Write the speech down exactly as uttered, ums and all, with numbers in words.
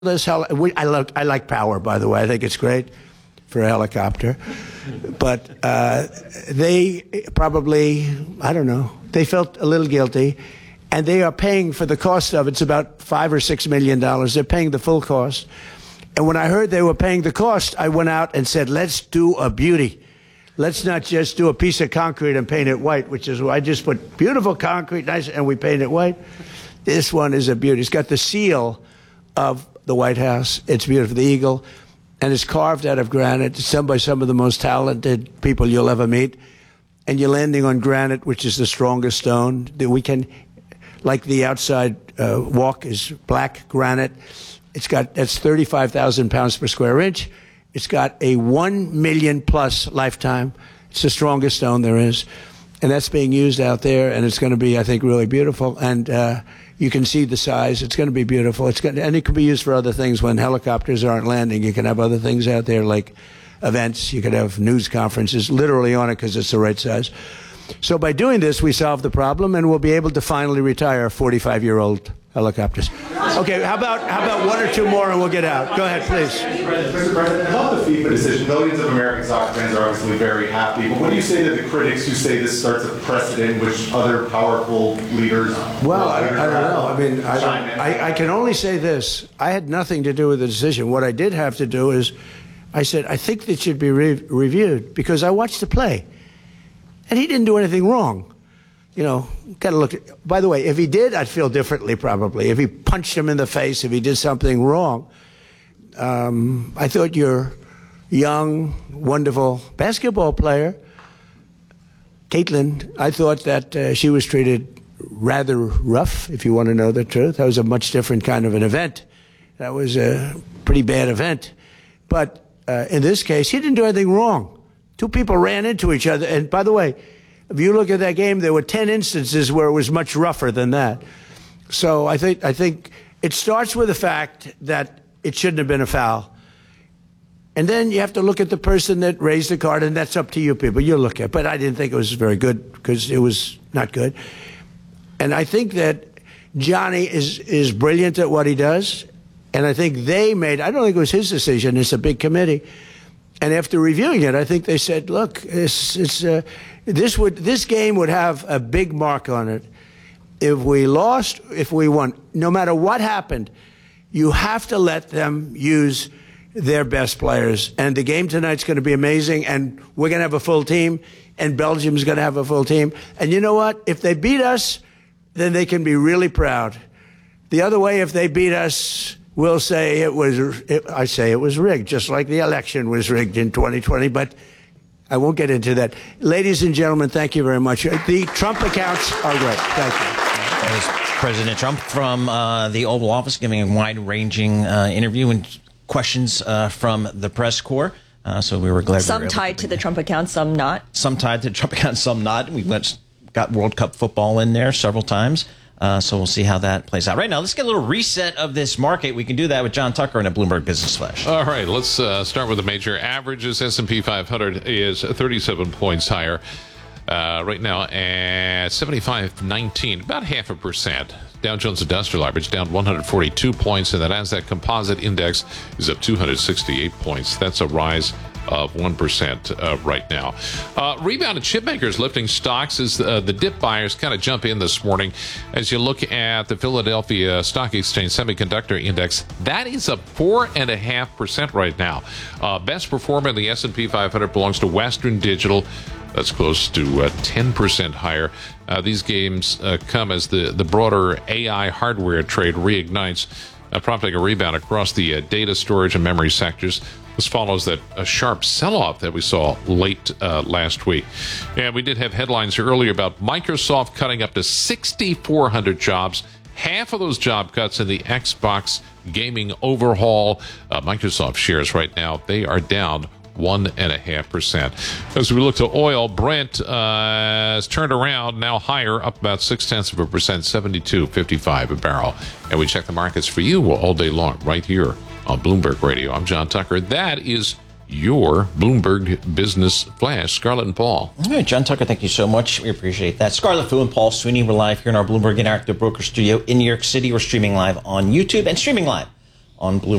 this heli we, I like I like power, by the way. I think it's great for a helicopter, but uh, they probably I don't know. They felt a little guilty, and they are paying for the cost of it. It's about five or six million dollars. They're paying the full cost. And when I heard they were paying the cost, I went out and said, "Let's do a beauty. Let's not just do a piece of concrete and paint it white," which is why I just put beautiful concrete, nice, and we paint it white. This one is a beauty. It's got the seal of the White House. It's beautiful, the eagle, and it's carved out of granite. It's done by some of the most talented people you'll ever meet. And you're landing on granite, which is the strongest stone that we can, like the outside uh, walk is black granite. It's got, that's thirty-five thousand pounds per square inch. It's got a one million plus lifetime. It's the strongest stone there is. And that's being used out there, and it's going to be, I think, really beautiful. And uh, you can see the size. It's going to be beautiful. It's going to, and it can be used for other things. When helicopters aren't landing, you can have other things out there like events. You could have news conferences literally on it because it's the right size. So by doing this, we solve the problem, and we'll be able to finally retire forty-five-year-old helicopters. Okay, how about how about one or two more, and we'll get out. Go ahead, please. Mister President, about the FIFA decision, millions of American soccer fans are obviously very happy. But what do you say to the critics who say this starts a precedent which other powerful leaders? Well, I, I don't know. I mean, I, don't, I, I can only say this. I had nothing to do with the decision. What I did have to do is, I said, I think it should be re reviewed because I watched the play, and he didn't do anything wrong. You know, got to look at, by the way, if he did, I'd feel differently probably. If he punched him in the face, if he did something wrong. Um, I thought your young, wonderful basketball player, Caitlin, I thought that uh, she was treated rather rough, if you want to know the truth. That was a much different kind of an event. That was a pretty bad event. But uh, in this case, he didn't do anything wrong. Two people ran into each other. And by the way, if you look at that game, there were ten instances where it was much rougher than that. So I think I think it starts with the fact that it shouldn't have been a foul. And then you have to look at the person that raised the card, and that's up to you people. You look at. But I didn't think it was very good because it was not good. And I think that Johnny is is brilliant at what he does. And I think they made, I don't think it was his decision. It's a big committee. And after reviewing it, I think they said, look, it's, it's, uh, this, would, this game would have a big mark on it. If we lost, if we won, no matter what happened, you have to let them use their best players. And the game tonight's going to be amazing, and we're going to have a full team, and Belgium's going to have a full team. And you know what? If they beat us, then they can be really proud. The other way, if they beat us, we'll say it was, it, I say it was rigged, just like the election was rigged in twenty twenty, but I won't get into that. Ladies and gentlemen, thank you very much. The Trump accounts are great. Thank you. That was President Trump from uh, the Oval Office giving a wide-ranging uh, interview and questions uh, from the press corps. Uh, so we were glad. Some we were tied to the Trump account, some not. Some tied to the Trump account, some not. We've got World Cup football in there several times. Uh, so we'll see how that plays out. Right now, let's get a little reset of this market. We can do that with John Tucker in a Bloomberg Business Flash. All right, let's uh, start with the major averages. S and P five hundred is thirty-seven points higher uh, right now at seventy-five nineteen, about half a percent. Dow Jones Industrial Average down one hundred forty-two points, and the Nasdaq Composite Index is up two hundred sixty-eight points. That's a rise of one percent uh, right now. Uh, rebounded chip makers lifting stocks as uh, the dip buyers kind of jump in this morning. As you look at the Philadelphia Stock Exchange Semiconductor Index, that is up four point five percent right now. Uh, best performer in the S and P five hundred belongs to Western Digital. That's close to uh, ten percent higher. Uh, these gains uh, come as the, the broader A I hardware trade reignites, uh, prompting a rebound across the uh, data storage and memory sectors. This follows that a sharp sell-off that we saw late uh, last week. And we did have headlines earlier about Microsoft cutting up to six thousand four hundred jobs. Half of those job cuts in the Xbox gaming overhaul. Uh, Microsoft shares right now, they are down one and a half percent. As we look to oil, Brent uh, has turned around, now higher, up about six tenths of a percent, seventy-two fifty-five a barrel. And we check the markets for you all day long, right here on Bloomberg Radio. I'm John Tucker. That is your Bloomberg Business Flash. Scarlett and Paul. All right, John Tucker, thank you so much. We appreciate that. Scarlett Fu and Paul Sweeney, we're live here in our Bloomberg Interactive Broker Studio in New York City. We're streaming live on YouTube and streaming live on Bloomberg.